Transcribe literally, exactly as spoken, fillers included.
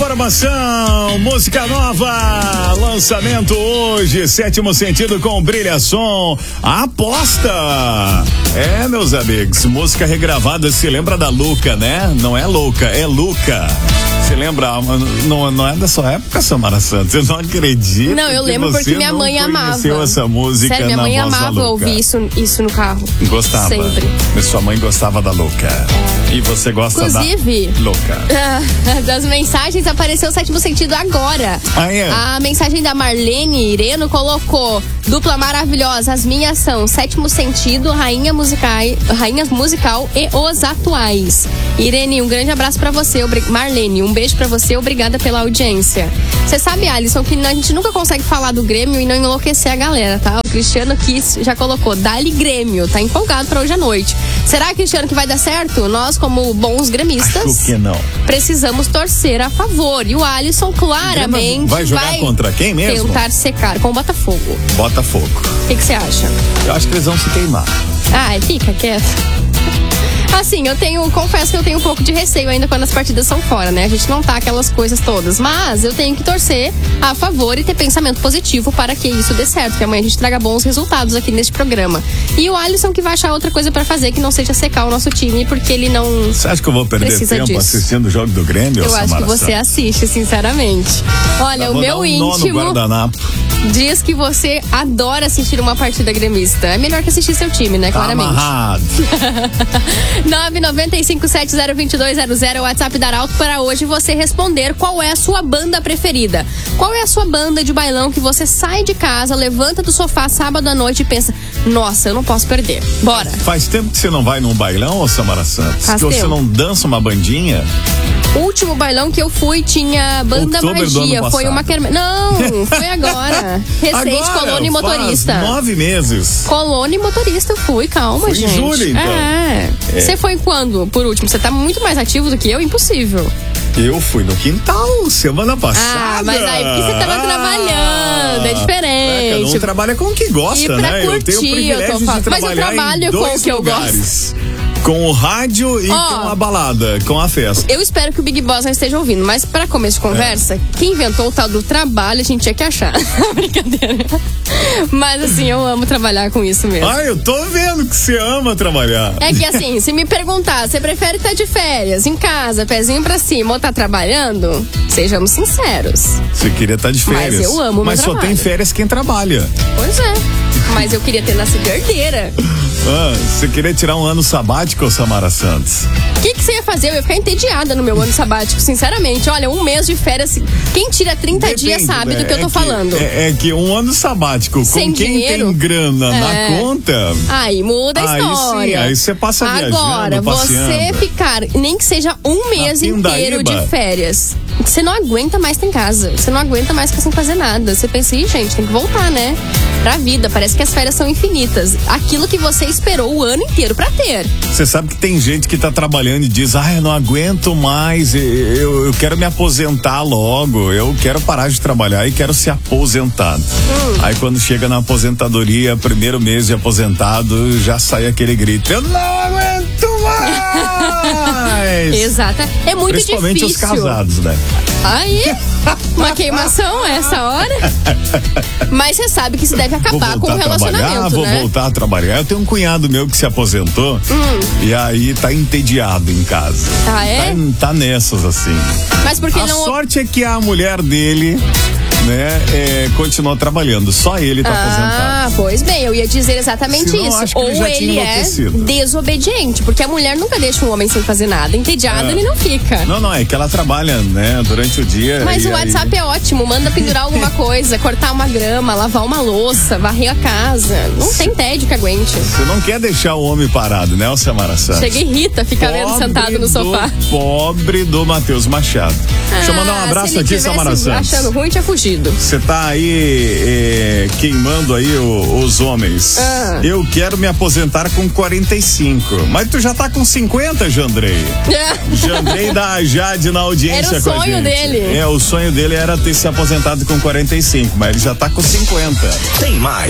Informação, música nova, lançamento hoje, Sétimo Sentido com Brilhação, a aposta. É, meus amigos, música regravada, se lembra da Luca, né? Não é louca, é Luca. Você lembra? Não, não é da sua época, Samara Santos? Eu não acredito. Não, eu lembro porque minha mãe amava. Essa música. Sério, minha na mãe voz amava ouvir isso, isso no carro. Gostava. Sempre. Mas sua mãe gostava da Luca. É. E você gosta Inclusive, da Luca. Das mensagens apareceu o Sétimo Sentido agora. Ah, é? A mensagem da Marlene Ireno colocou: dupla maravilhosa, as minhas são Sétimo Sentido, Rainha Musical, Rainha Musical e Os Atuais. Irene, um grande abraço pra você. Marlene, um beijo pra você, obrigada pela audiência. Você sabe, Alisson, que a gente nunca consegue falar do Grêmio e não enlouquecer a galera, tá? O Cristiano Kiss já colocou, dá-lhe Grêmio, tá empolgado pra hoje à noite. Será, Cristiano, que vai dar certo? Nós, como bons gremistas, acho que não, precisamos torcer a favor. E o Alisson claramente vai jogar vai contra quem mesmo? Tentar secar com o Botafogo. Botafogo. O que você acha? Eu acho que eles vão se queimar. Ai, fica quieto. Assim, eu tenho, confesso que eu tenho um pouco de receio ainda quando as partidas são fora, né? A gente não tá aquelas coisas todas, mas eu tenho que torcer a favor e ter pensamento positivo para que isso dê certo, que amanhã a gente traga bons resultados aqui neste programa. E o Alisson que vai achar outra coisa pra fazer que não seja secar o nosso time, porque ele não Você acha que eu vou perder tempo disso. assistindo o jogo do Grêmio? Eu acho que você assiste, sinceramente. Olha, eu o meu um íntimo diz que você adora assistir uma partida gremista. É melhor que assistir seu time, né? Tá Claramente. Amarrado. nove nove cinco sete zero dois dois zero zero é o WhatsApp da Arauto para hoje você responder qual é a sua banda preferida. Qual é a sua banda de bailão que você sai de casa, levanta do sofá sábado à noite e pensa, nossa, eu não posso perder. Bora. Faz tempo que você não vai num bailão, ô Samara Santos? Faz que tempo. Você não dança uma bandinha? O último bailão que eu fui tinha banda Outubro magia. Foi uma quermesse. Não, foi agora. Recente, agora, Colônia e Motorista. Faz nove meses. Colônia e Motorista eu fui, calma, foi gente. Em julho, então. É. é. Você foi quando, por último? Você tá muito mais ativo do que eu? Impossível. Eu fui no quintal semana passada. Ah, mas aí porque você tava ah, trabalhando, é diferente. É, cada um trabalha com o que gosta, e pra né? curtir, eu tenho o privilégio eu tô falando. de trabalhar mas eu trabalho em dois com o que lugares. eu gosto. Com o rádio e oh, com a balada, com a festa. Eu espero que o Big Boss não esteja ouvindo, mas para começo de conversa, é. quem inventou o tal do trabalho, a gente tinha que achar. Brincadeira. Mas assim, eu amo trabalhar com isso mesmo. Ah, eu tô vendo que você ama trabalhar. É que assim, se me perguntar, você prefere estar de férias, em casa, pezinho pra cima, ou tá trabalhando? Sejamos sinceros. Você queria estar de férias. Mas eu amo o Mas meu só trabalho. tem férias quem trabalha. Pois é. Mas eu queria ter nascido herdeira. Ah, você queria tirar um ano sabático, Samara Santos? O que, que você ia fazer? Eu ia ficar entediada no meu ano sabático, sinceramente. Olha, um mês de férias, quem tira trinta Depende, dias sabe né? do que eu tô é que, falando. É, é que um ano sabático, sem com quem dinheiro, tem grana é. na conta... Aí muda a história. Aí sim, aí você passa viajando, Agora, passeando. você ficar, nem que seja um mês inteiro de férias, você não aguenta mais estar em casa. Você não aguenta mais ficar sem fazer nada. Você pensa, ih, gente, tem que voltar, né? Pra vida, parece que as férias são infinitas. Aquilo que você esperou o ano inteiro pra ter. Você sabe que tem gente que tá trabalhando e diz, ah, eu não aguento mais, eu, eu quero me aposentar logo, eu quero parar de trabalhar e quero ser aposentado. Hum. Aí quando chega na aposentadoria, primeiro mês de aposentado, já sai aquele grito, eu não aguento mais! Exato, é muito Principalmente difícil. Principalmente os casados, né? Aí, uma queimação essa hora. Mas você sabe que isso deve acabar com o relacionamento, vou né? Vou voltar a trabalhar. Eu tenho um cunhado meu que se aposentou hum. e aí tá entediado em casa. Ah, é? Tá, tá nessas, assim. Mas porque a não... sorte é que a mulher dele... né, é, continuou trabalhando, só ele tá ah, aposentado. Ah, pois bem, eu ia dizer exatamente Senão, isso. Acho que Ou ele, já ele tinha é enlouquecido. desobediente, porque a mulher nunca deixa um homem sem fazer nada. Entediado é. ele não fica. Não, não, é que ela trabalha, né, durante o dia. Mas o WhatsApp aí... é ótimo, manda pendurar alguma coisa, cortar uma grama, lavar uma louça, varrer a casa. Não se, tem tédio que aguente. Você não quer deixar o homem parado, né, o Samara Santos? Chega e irrita ficar pobre vendo sentado no sofá. Do, pobre do Matheus Machado. Ah, deixa eu mandar um abraço aqui, Samara Santos. Achando ruim, tinha fugido. Você tá aí é, queimando aí o, os homens. Ah. Eu quero me aposentar com quarenta e cinco. Mas tu já tá com cinquenta, Jandrei. É. Jandrei da Jade na audiência era com a gente. Era o sonho dele. É, o sonho dele era ter se aposentado com quarenta e cinco, mas ele já tá com cinquenta. Tem mais.